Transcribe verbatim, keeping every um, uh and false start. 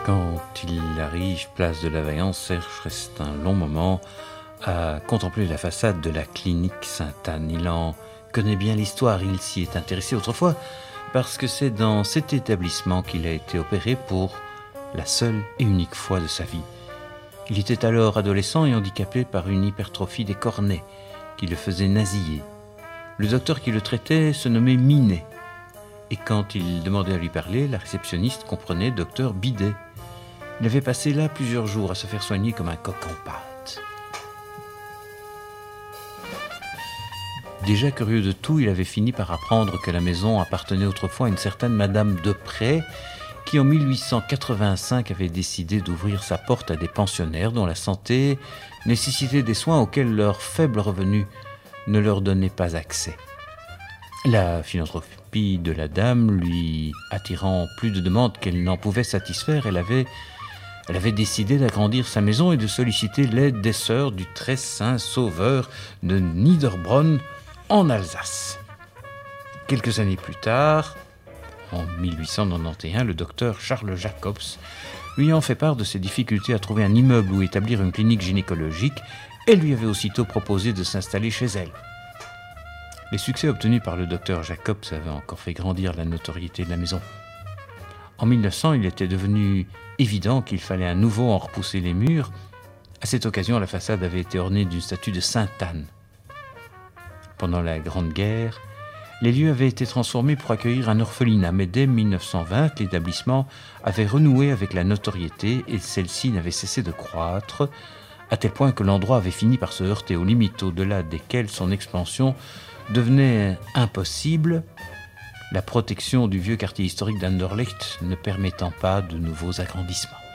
Quand il arrive place de la Vaillance, Serge reste un long moment à contempler la façade de la clinique Sainte-Anne. Il en connaît bien l'histoire, il s'y est intéressé autrefois parce que c'est dans cet établissement qu'il a été opéré pour la seule et unique fois de sa vie. Il était alors adolescent et handicapé par une hypertrophie des cornets qui le faisait nasiller. Le docteur qui le traitait se nommait Minet. Et quand il demandait à lui parler, la réceptionniste comprenait docteur Bidet. Il avait passé là plusieurs jours à se faire soigner comme un coq en pâte. Déjà curieux de tout, il avait fini par apprendre que la maison appartenait autrefois à une certaine Madame Deprez, qui en mille huit cent quatre-vingt-cinq avait décidé d'ouvrir sa porte à des pensionnaires dont la santé nécessitait des soins auxquels leur faible revenu ne leur donnait pas accès. La philanthropie de la dame lui attirant plus de demandes qu'elle n'en pouvait satisfaire, elle avait, elle avait décidé d'agrandir sa maison et de solliciter l'aide des sœurs du très saint sauveur de Niederbronn en Alsace. Quelques années plus tard, en mille huit cent quatre-vingt-onze, le docteur Charles Jacobs lui en fait part de ses difficultés à trouver un immeuble où établir une clinique gynécologique et lui avait aussitôt proposé de s'installer chez elle. Les succès obtenus par le docteur Jacobs avaient encore fait grandir la notoriété de la maison. En mille neuf cents, il était devenu évident qu'il fallait à nouveau en repousser les murs. À cette occasion, la façade avait été ornée d'une statue de Sainte-Anne. Pendant la Grande Guerre, les lieux avaient été transformés pour accueillir un orphelinat, mais dès mille neuf cent vingt, l'établissement avait renoué avec la notoriété et celle-ci n'avait cessé de croître, à tel point que l'endroit avait fini par se heurter aux limites au-delà desquelles son expansion devenait impossible, la protection du vieux quartier historique d'Anderlecht ne permettant pas de nouveaux agrandissements.